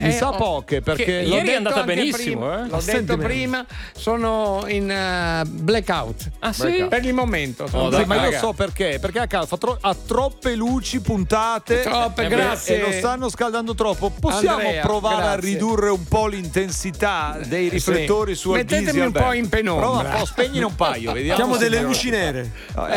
Mi sa poche, perché ieri è andata benissimo. L'ho detto prima, sono in blackout. Ah sì? Per il momento. Ma io so perché. Perché a casa ha troppe luci puntate. Troppe, grazie. E lo stanno scaldando troppo. Possiamo Andrea, provare a grazie. ridurre un po' l'intensità dei riflettori su Albisi? Mettetemi un po' in penombra. Prova un po', spegnine un paio. Vediamo. Facciamo delle se- luci nere.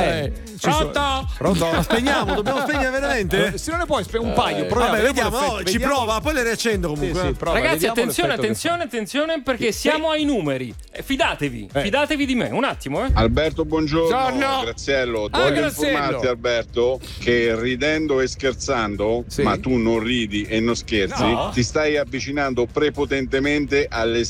Pronto? Pronto? La spegniamo, dobbiamo spegnere veramente? Se non ne puoi un paio, proviamo. Vabbè, vediamo, l'effetto, ci prova, poi le riaccendo comunque. Sì, prova, Ragazzi, vediamo l'effetto attenzione, perché siamo ai numeri. Fidatevi di me. Un attimo, Alberto, buongiorno. Buongiorno. Graziello, Ah, voglio Graziello. informarti, Alberto, che ridendo e scherzando, Sì. ma tu non ridi e non scherzi, No. ti stai avvicinando prepotentemente alle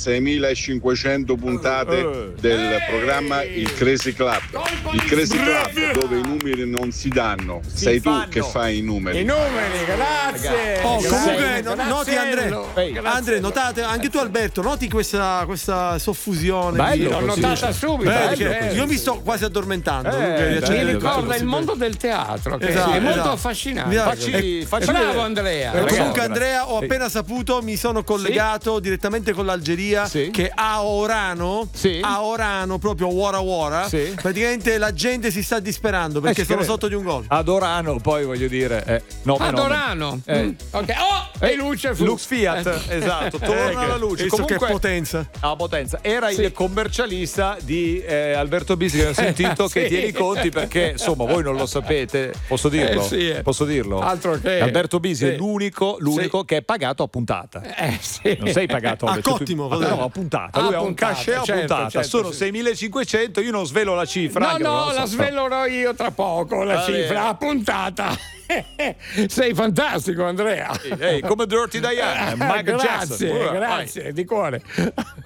6500 puntate del programma Il Crazy Club. Il Crazy Club dove i numeri non si danno. Sei tu fanno. che fai i numeri. I numeri, grazie. Oh, comunque, Grazie. noti Andrea. Ehi, Andrea, notate, anche tu Alberto, noti questa soffusione. Bello, L'ho così. notata subito. Perché io mi sto quasi addormentando. dunque bello, Mi riaccendere il ricorda tutto. il mondo del teatro, che Esatto, è molto esatto. affascinante. Facci Bravo vedere. Andrea. Comunque Ragazzi, Andrea, ho appena saputo, mi sono collegato direttamente con l'Algeria, Sì. che a Orano, Sì. proprio Wara Wara, Sì. praticamente la gente si sta disperando perché ci sono credo. sotto di un gol. Adorano, poi voglio dire. Adorano. Ok. Oh, e luce fu. Lux Fiat, esatto, torna la luce. Visto che Comunque, potenza. a potenza. Era il commercialista di Alberto Bisi che ho sentito che Sì. tiene i conti, perché insomma voi non lo sapete. Posso dirlo? Sì. Posso dirlo? Altro che. Alberto Bisi Sì. è l'unico che è pagato a puntata. Sì. Non sei pagato A cottimo, cos'è? no, a puntata. A Lui ha un puntata, cachet a certo, puntata. certo, Sono sì. 6.500. Io non svelo la cifra. anche No, non lo so. la svelerò io tra poco, la Va cifra bene. a puntata. Sei fantastico, Andrea. Ehi, come Dirty Diana, Michael grazie, Jackson. grazie, di cuore.